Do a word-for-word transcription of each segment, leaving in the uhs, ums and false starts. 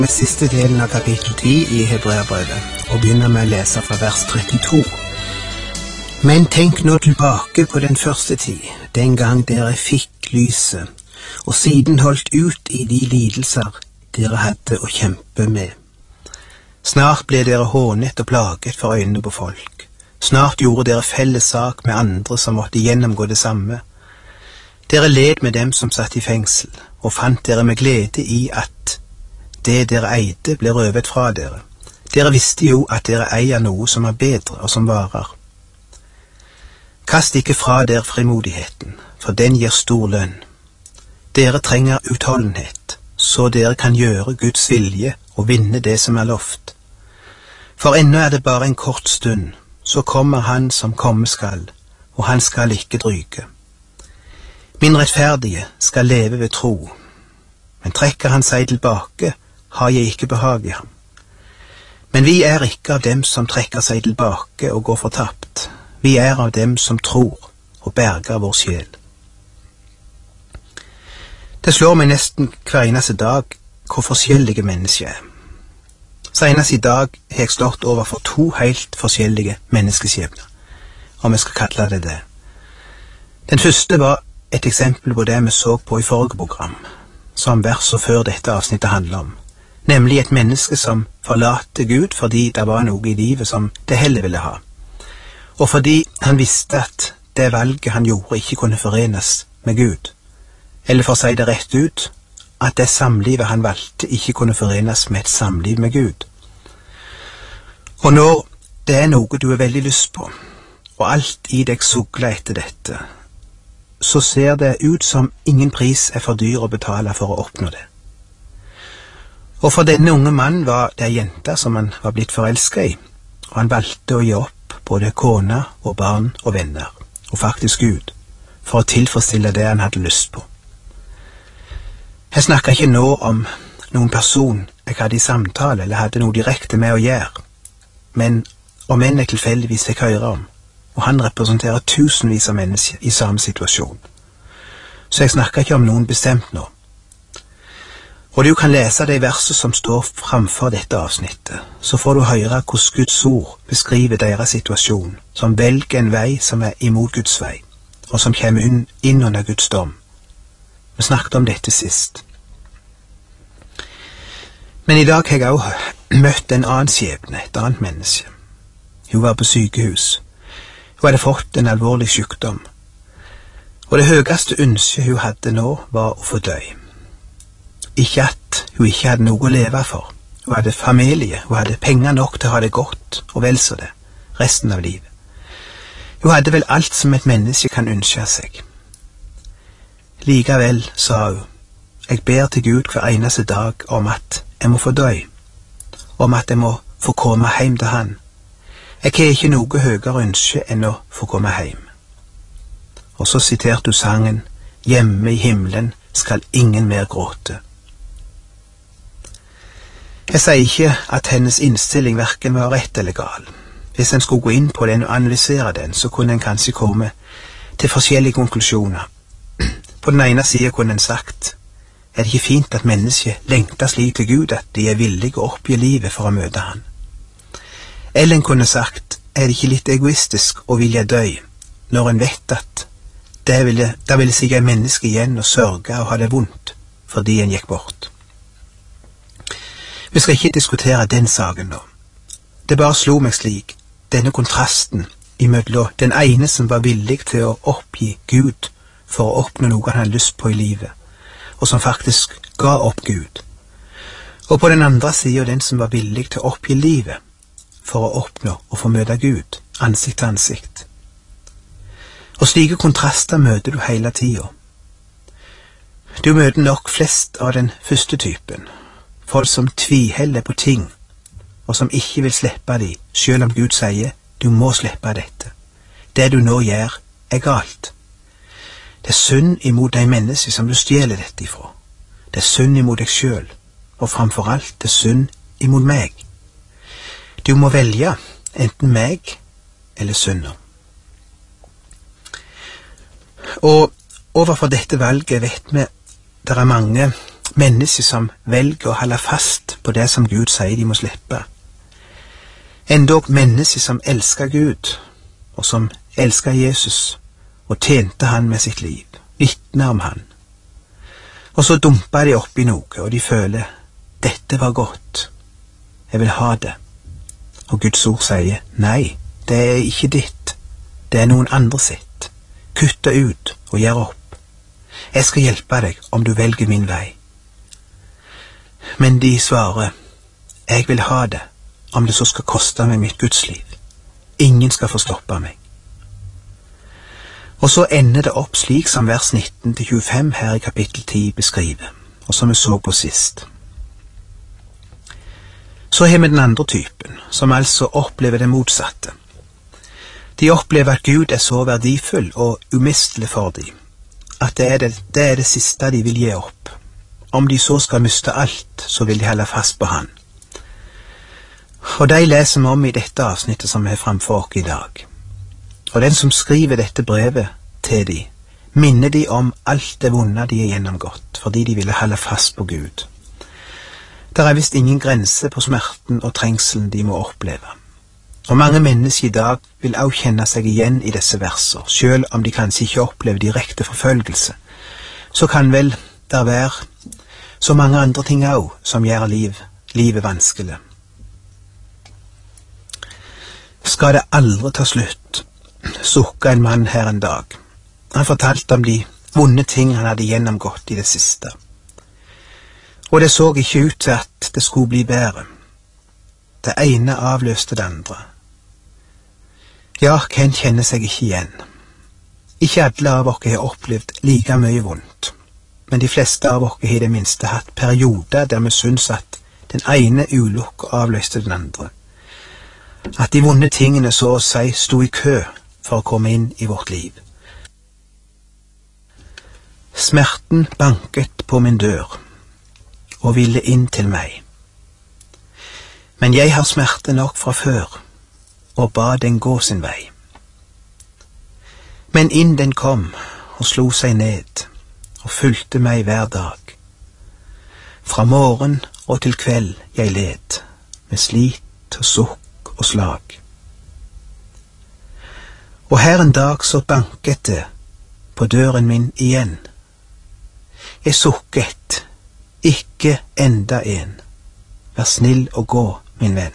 med siste delen av kapittel ti i Hebreerbrevet og begynner med å lese fra vers trettito. Men tenk nå tilbake på den første tid, den gang dere fikk lyset, og siden holdt ut i de lidelser dere hadde å kjempe med. Snart ble dere hånet og plaget for øynene på folk. Snart gjorde dere felles sak med andre som måtte gjennomgå det samme. Dere led med dem som satt i fengsel, og fant dere med glede i at det dere eide ble røvet fra dere. Dere visste jo at dere eier noe som er bedre og som varer. Kast ikke fra dere frimodigheten, for den gir stor lønn. Dere trenger utholdenhet, så dere kan gjøre Guds vilje og vinne det som er lovt. For ennå er det bare en kort stund, så kommer han som komme skal, og han skal ikke dryge. Min rettferdige skal leve ved tro, men trekker han seg tilbake, har jeg ikke behag i ham. Men vi er ikke av dem som trekker seg tilbake og går fortapt. Vi er av dem som tror og berger vår sjel. Det slår meg nesten hver eneste dag hvor forskjellige mennesker er. Senest i dag har jeg stått overfor to helt forskjellige menneskeskjebner, om jeg skal kalle det det. Den første var et eksempel på det vi så på i forrige program, som verset før dette avsnittet handler om, nemlig et menneske som forlater Gud fordi det var noe i livet som det heller ville ha, og fordi han visste at det valget han gjorde ikke kunne forenes med Gud, eller for å si det rett ut, at det samlivet han valgte ikke kunne forenes med et samliv med Gud. Og når det er noe du har veldig lyst på, og alt i deg sugler etter dette, så ser det ut som ingen pris er for dyr å betale for å oppnå det. Og for denne unge mannen var det en jente som han var blitt forelsket i, og han valgte å gi opp både kone og barn og venner, og faktisk Gud, for å tilfredsstille det han hadde lyst på. Jeg snakker ikke nå om noen person jeg hadde i samtale eller hadde noe direkte med å gjøre, men om en jeg tilfeldigvis fikk høre om, og han representerer tusenvis av mennesker i samme situasjon. Så jeg snakker ikke om noen bestemt nå. Og du kan lese det verset som står framfor dette avsnittet, så får du høre hvordan Guds ord beskriver deres situasjon, som velger en vei som er imot Guds vei, og som kommer inn under Guds dom. Vi snakket om dette sist. Men i dag har jeg også møtt en annen skjebne, et annet menneske. Hun var på sykehus. Hun hadde fått en alvorlig sykdom, og det høyeste ønsket hun hadde nå var å få dø. Ikke at hun ikke hadde noe å leve for. Hun hadde familie, hun hadde penger nok til å ha det godt, og vel så det, resten av livet. Hun hadde vel alt som et menneske kan ønske seg. Likevel, sa hun, jeg ber til Gud hver eneste dag om at jeg må få dø, om at jeg må få komme hjem til han. Jeg har ikke noe høyere ønske enn å få komme hjem. Og så siterte du sangen, hjemme i himmelen skal ingen mer gråte. Jeg sier ikke at hennes innstilling hverken var rett eller gal. Hvis en skulle gå inn på den og analysere den, så kunne en kanskje komme til forskjellige konklusjoner. På den ene siden kunne en sagt, er det ikke fint at mennesket lengter slik til Gud at de er villige å oppgi livet for å møte han? Eller en kunne sagt, er det ikke litt egoistisk å vilje dø, når en vet at det ville, det ville sige en menneske igjen og sørge og ha det vondt, fordi en gikk bort. Vi skal ikke diskutere den saken nå. Det bare slo meg slik, denne kontrasten imellom den ene som var villig til å oppgi Gud for å oppnå noe han hadde lyst på i livet, og som faktisk ga opp Gud, og på den andre siden den som var villig til å oppgi livet for å oppnå og få møte Gud, ansikt til ansikt. Og slike kontraster møter du hele tiden. Du møter nok flest av den første typen, folk som tviheller på ting, og som ikke vil slippe de, selv om Gud sier, du må slippe dette. Det du nå gjør, er galt. Det er synd imot de mennesker som du stjeler dette ifra. Det er synd imot deg selv, og framfor alt det er synd imot meg. Du må velge enten meg eller synder. Og overfor dette valget vet vi det er mange mennesker som velger å holde fast på det som Gud sier de må slippe. Endog mennesker som elsker Gud, og som elsker Jesus, og tjente han med sitt liv, vitner om han. Og så dumper de opp i noe, og de føler, dette var godt, jeg vil ha det. Og Guds ord sier, nei, det er ikke ditt, det er noen andre sitt. Kutt det ut og gjør opp. Jeg skal hjelpe deg om du velger min vei. Men de svarer, jeg vil ha det, om det så skal koste meg mitt Gudsliv. Ingen skal få stoppe meg. Og så ender det opp slik som vers nitten til tjuefem her i kapittel ti beskriver, og som vi så på sist. Så har vi den andre typen, som altså opplever det motsatte. De opplever at Gud er så verdifull og umistelig for dem, at det er det, det er det siste de vil gi opp. Om de så skal miste alt, så vil de holde fast på han. Og de leser vi om i dette avsnittet som er framfor oss i dag. Og den som skriver dette brevet til de, minner de om alt det vonde de er gjennomgått, fordi de ville holde fast på Gud. Der er vist ingen grense på smerten og trengselen de må oppleve. Og mange mennesker i dag vil også kjenne seg igjen i disse verser, selv om de kanskje ikke opplever direkte forfølgelse. Så kan vel der være så mange andre ting også som gjør liv, livet vanskelig. Skal det aldri ta slutt, sukket en mann her en dag. Han fortalte om de vonde ting han hadde gjennomgått i det siste. Og det så ikke ut til at det skulle bli bedre. Det ene avløste det andre. Ja, hvem kjenner seg ikke igjen? Ikke alle av oss har opplevd like mye vondt, men de fleste av oss har i det minste hatt perioder der vi syns at den ene ulykka avløste den andre. At de vonde tingene så å si sto i kø for å komme inn i vårt liv. Smerten banket på min dør og ville inn til meg. Men jeg har smerte nok fra før, og ba den gå sin vei. Men inn den kom, og slo seg ned, og fulgte meg hver dag. Fra morgen og til kveld jeg led, med slit og sukk og slag. Og her en dag så banket det på døren min igjen. Jeg sukket, ikke enda en. Vær snill og gå, min venn.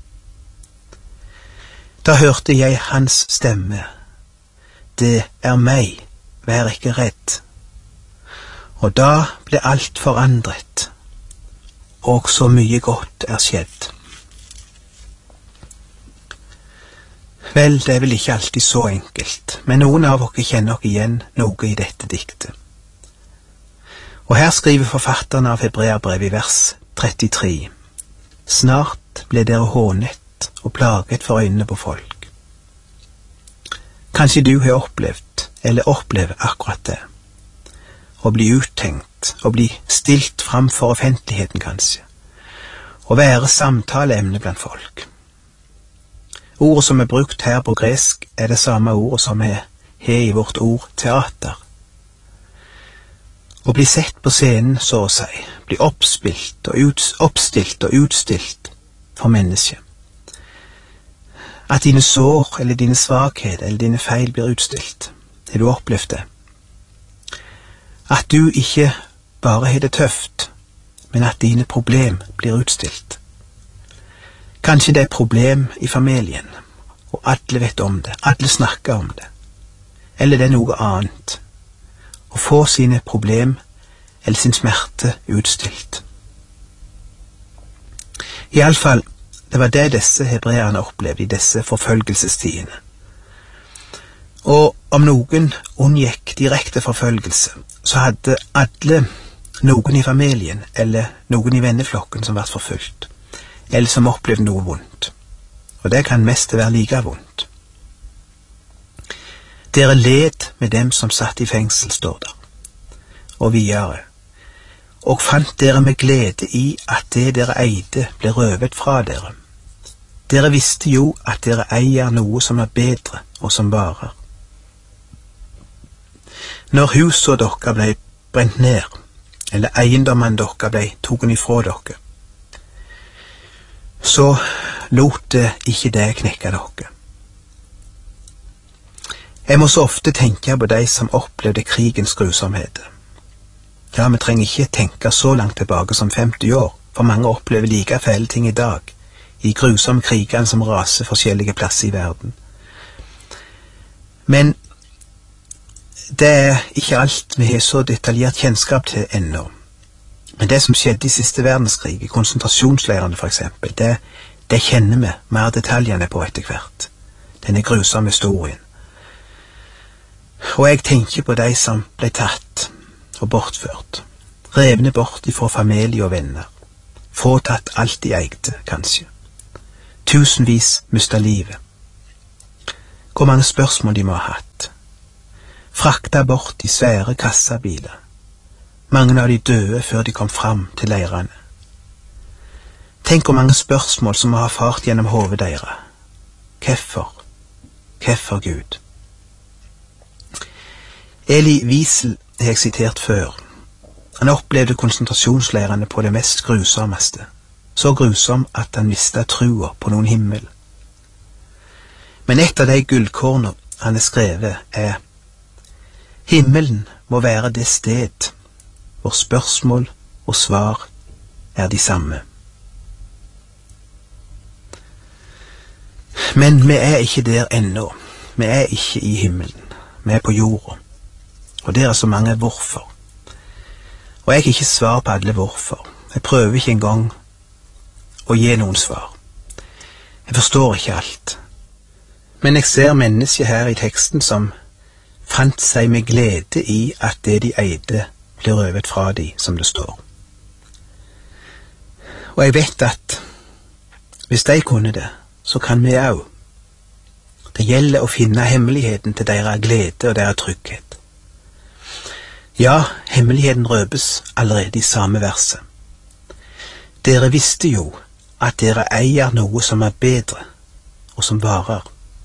Da hørte jeg hans stemme. Det er meg, vær ikke redd. Og da ble alt forandret, og så mye godt er skjedd. Vel, det er vel ikke alltid så enkelt, men noen av dere kjenner nok igjen noe i dette diktet. Og her skriver forfatteren av Hebreerbrevet i vers trettitre. Snart ble dere hånet og plaget for øynene på folk. Kanskje du har opplevd, eller opplever akkurat det. Å bli uttenkt, å bli stilt fram for offentligheten kanskje. Å være samtaleemne blant folk. Ordet som er brukt her på gresk er det samme ordet som er her i vårt ord teater. Å bli sett på scenen, så å si, bli oppspilt og ut, oppstilt og utstilt for mennesket. At dine sår eller dine svakhet eller dine feil blir utstilt. Har du opplevd det? At du ikke bare har det tøft, men at dine problem blir utstilt. Kanskje det er problem i familien, og alle vet om det, alle snakker om det. Eller det er noe annet. Å få sine problem eller sin smerte utstilt. I alle fall, det var det disse hebreerne opplevde i disse forfølgelsestidene. Og om noen unngikk direkte forfølgelse, så hadde alle noen i familien eller noen i venneflokken som var forfulgt, eller som opplevde noe vondt. Og det kan mest være like vondt. Dere led med dem som satt i fengsel, står der. Og videre. Og fant dere med glede i at det dere eide ble røvet fra dere. Dere visste jo at dere eier noe som er bedre og som varer. Når huset dere ble brent ned, eller eiendommene dere ble togen ifra dere, så lot det ikke det knekke dere. Jeg må så ofte tenke på de som opplevde krigens grusomheter. Ja, vi trenger ikke tenke så langt tilbake som femti år, for mange opplever like fæle ting i dag, i grusomme krigene som raser forskjellige plasser i verden. Men det er ikke alt vi har så detaljert kjennskap til ennå. Men det som skjedde i siste verdenskrig, i konsentrasjonsleirene for eksempel, det, det kjenner vi mer detaljene på etter hvert. Denne grusomme historien. Og jeg tenker på de som ble tatt og bortført, revne bort ifra familie og venner, fratatt alt de eide, kanskje. Tusenvis mistet livet. Hvor mange spørsmål de må ha hatt. Frakta bort i svære kassabiler. Mange av de døde før de kom fram til leirene. Tenk hvor mange spørsmål som har fart gjennom hodet deres. Hvorfor? Hvorfor Gud? Eli Wiesel har jeg sitert før. Han opplevde konsentrasjonsleirene på det mest grusommeste. Så grusom at han mistet trua på noen himmel. Men et av de gullkornene han har skrevet er: himmelen må være det sted hvor spørsmål og svar er de samme. Men vi er ikke der ennå. Vi er ikke i himmelen. Vi er på jorda. Og der er så mange hvorfor. Og jeg har ikke svar på alle hvorfor. Jeg prøver ikke engang å gi noen svar. Jeg forstår ikke alt. Men jeg ser mennesker her i teksten som fant seg med glede i at det de eide blir røvet fra de, som det står. Og jeg vet at hvis de kunne det, så kan vi òg. Det gjelder å finne hemmeligheten til deres glede og deres trygghet. Ja, hemmeligheten røpes allerede i samme verset. Dere visste jo at dere eier noe som er bedre, og som varer.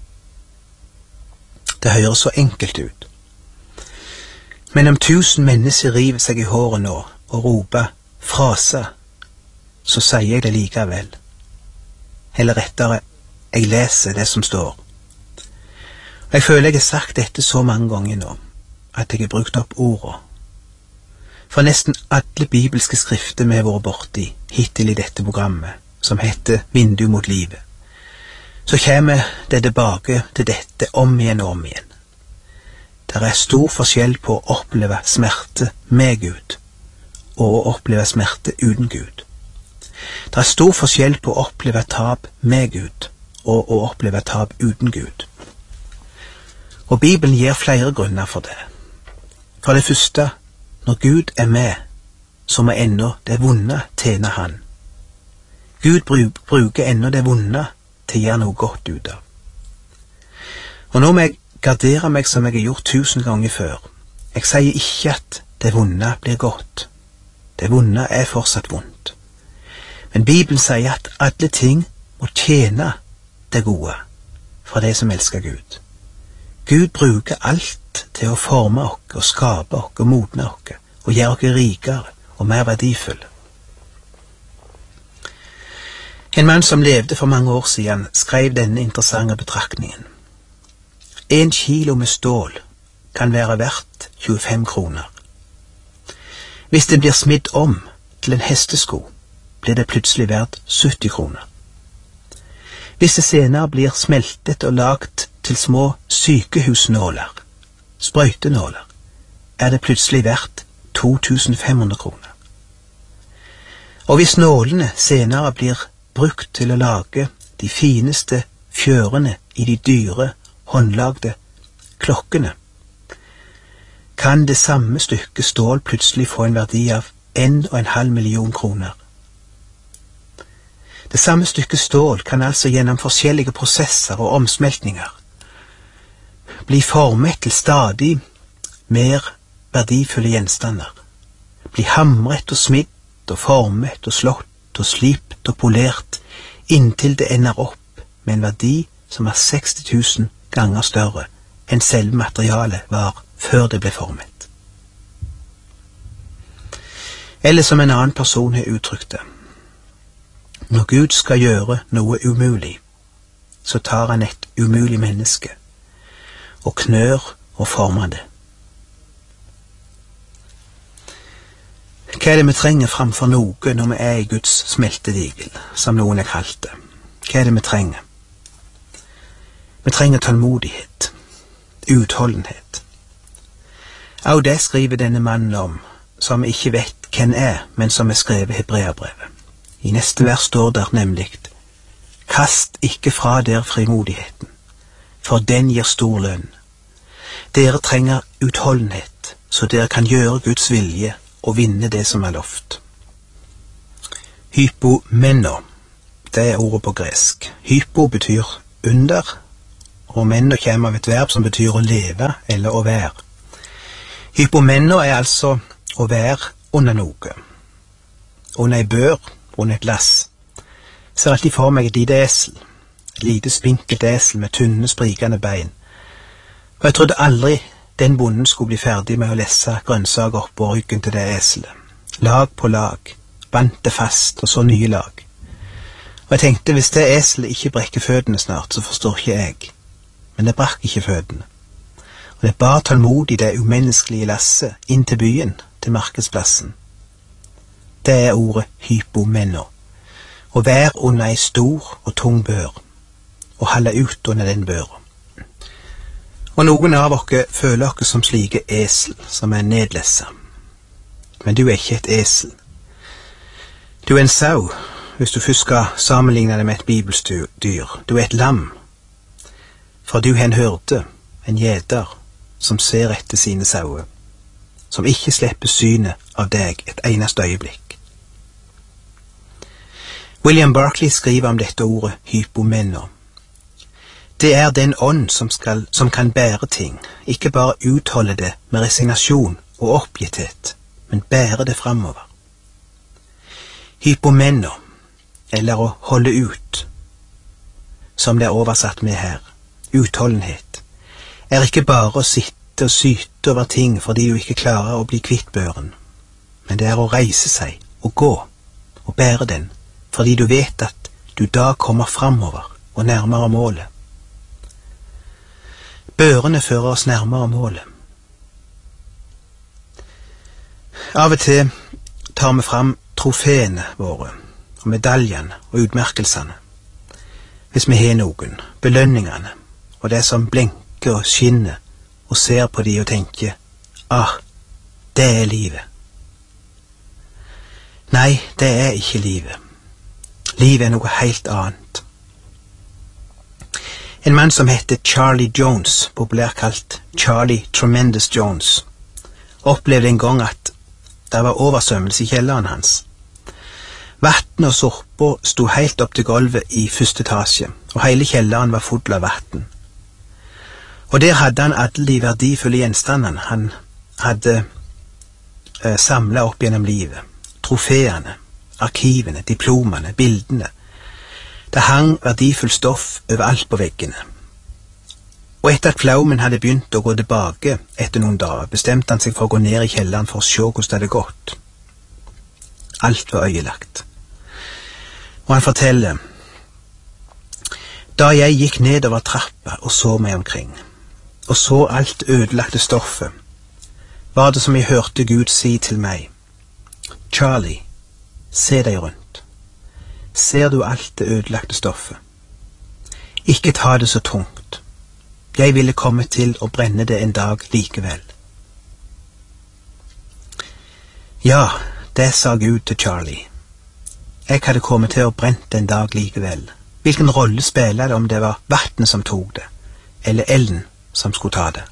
Det høres så enkelt ut. Men om tusen mennesker river seg i håret nå og roper frase, så sier jeg det likevel. Eller rettere, jeg leser det som står. Og jeg føler jeg har sagt dette så mange ganger nå, at jeg har brukt opp ordene. For nesten alle bibelske skrifter vi har vært borti hittil i dette programmet, som heter Vindu mot livet, så kommer det tilbake til dette om igjen og om igjen. Det er stor forskjell på å oppleve smerte med Gud og å oppleve smerte uten Gud. Det er stor forskjell på å oppleve tap med Gud og å oppleve tap uten Gud. Og Bibelen gir flere grunner for det. For det første, når Gud er med, så må ennå det vonde tjene Han. Gud bruker ennå det vonde til å gjøre noe godt ut av. Og nå må jeg gardere meg som jeg har gjort tusen ganger før. Jeg sier ikke at det vonde blir godt. Det vonde er fortsatt vondt. Men Bibelen sier at alle ting må tjene det gode for de som elsker Gud. Gud bruker alt til å forme oss og skape oss og modne oss og gjøre oss rikere og mer verdifulle. En mann som levde for mange år siden skrev denne interessante betraktningen. En kilo med stål kan være verdt tjuefem kroner. Hvis det blir smidd om til en hestesko, blir det plutselig verdt sytti kroner. Hvis det senere blir smeltet og lagt til små sykehusnåler, sprøytenåler, er det plutselig verdt to tusen fem hundre kroner. Og hvis nålene senere blir brukt til å lage de fineste fjørene i de dyre, håndlagde klokkene, kan det samme stykket stål plutselig få en verdi av en og en halv million kroner. Det samme stykket stål kan altså gjennom forskjellige prosesser og omsmeltninger bli formet til stadig mer verdifulle gjenstander, bli hamret og smidd og formet og slått og slipt og polert inntil det ender opp med en verdi som er seksti tusen ganger større enn selve materialet var før det ble formet. Eller som en annen person har uttrykt det. Når Gud skal gjøre noe umulig, så tar han et umulig menneske og knør og former det. Hva er det vi trenger framfor noe når vi er i Guds smeltedigel, som noen er kalt det? Hva er det vi trenger? Vi trenger tålmodighet, utholdenhet. Og det skriver denne mannen om, som ikke vet hvem er, men som er skrevet Hebreabrevet. I neste vers står der nemlig: Kast ikke fra der frimodigheten, for den gir stor lønn. Dere trenger utholdenhet, så dere kan gjøre Guds vilje og vinne det som er lovt. Hypomeno, det er ordet på gresk. Hypo betyr under, og meno kommer av et verb som betyr å leve eller å være. Hypomeno er altså å være under noe. Under ei bør, under et lass. Jeg ser alltid for meg et lite esel. Et lite spinkelt esel med tynne, sprikende bein. Og jeg trodde aldri den bonden skulle bli ferdig med å lesse grønnsaker oppå ryggen til det eselet. Lag på lag, bandt det fast, og så nye lag. Og jeg tenkte, hvis det eselet ikke brekker føttene snart, så forstår ikke jeg. Men det brakk ikke føttene. Og det bar tålmodig det umenneskelige lasset inn til byen, til markedsplassen. Det er ordet hypomeno. Å være under ei stor og tung bør, og holde ut under den børa. Og noen av dere føler dere som slike esel, som er nedlessa. Men du er ikke et esel. Du er en sau, hvis du først skal sammenligne det med et bibelstyr. Du er et lam. For du er en hørde, en gjeter, som ser etter sine sauer, som ikke slipper synet av deg et eneste øyeblikk. William Barclay skriver om dette ordet hypomeno. Det er den ånd som, skal, som kan bære ting, ikke bare utholde det med resignasjon og oppgitthet, men bære det framover. Hypomeno, eller å holde ut, som det er oversatt med her, utholdenhet, er ikke bare å sitte og syte over ting fordi du ikke klarer å bli kvitt børen, men det er å reise seg og gå og bære den, fordi du vet at du da kommer framover og nærmere målet. Børene fører oss nærmere målet. Av og til tar vi fram trofeene våre, og medaljene og utmerkelsene. Hvis vi har noen, belønningene, og det som blinker og skinner, og ser på de og tenker, ah, det er livet. Nei, det er ikke livet. Livet er noe helt annet. En mann som heter Charlie Jones, populært kalt Charlie Tremendous Jones, opplevde en gang at det var oversvømmelse i kjelleren hans. Vatten og sorper sto helt opp til gulvet i første etasje, og hele kjelleren var full av vatten. Og der hadde han alle de verdifulle gjenstandene han hadde eh, samlet opp gjennom livet. Trofeene, arkivene, diplomene, bildene. Det hang verdifull stoff overalt på veggene. Og etter at flaumen hadde begynt å gå tilbake etter noen dager, bestemte han seg for å gå ned i kjelleren for å se hvordan det hadde gått. Alt var øyelagt. Og han forteller, da jeg gikk nedover trappa og så meg omkring, og så alt ødelagte stoffet, var det som jeg hørte Gud si til meg, Charlie, se deg rundt. Ser du alt det ødelagte stoffet? Ikke ta det så tungt. Jeg ville komme til å brenne det en dag likevel. Ja, det sa Gud til Charlie. Jeg hadde kommet til å brenne det en dag likevel. Hvilken rolle spiller det om det var vattnet som tok det, eller elden som skulle ta det?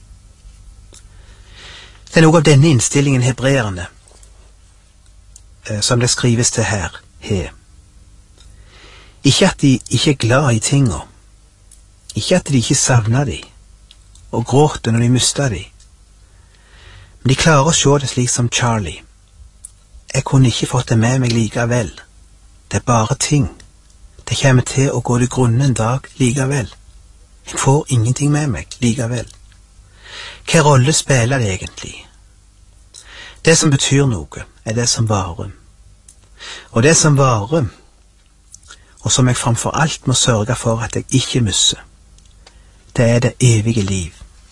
Det er noe av denne innstillingen hebreerne, eh, som det skrives til her, he. Ikke at de ikke er glad i tinga, ikke at de ikke savner de, og gråter når de mister de, men de klarer å se det slik som Charlie. Jeg kunne ikke fått det med meg likevel. Det er bare ting. Det kommer til å gå til grunne en dag likevel. Jeg får ingenting med meg likevel. Hva rolle spiller det egentlig? Det som betyr noe, er det som varer. Og det som varer, og som jeg framfor alt må sørge for at jeg ikke misser, det er det evige liv.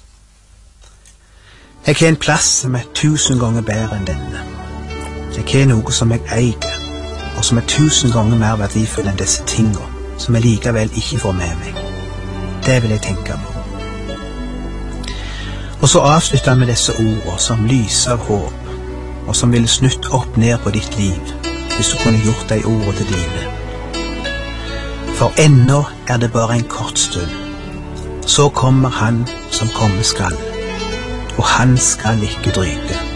Jeg har en plass som er tusen ganger bedre enn denne. Jeg har noe som jeg eier, og som er tusen ganger mer verdifull enn disse tingene, som jeg likevel ikke får med meg. Det vil jeg tenke på. Og så avslutter han med disse ordene som lyser av håp, og som ville snutt opp ned på ditt liv, hvis du kunne gjort de ordene til dine. For ennå er det bare en kort stund. Så kommer han som komme skal, og han skal ikke dryge.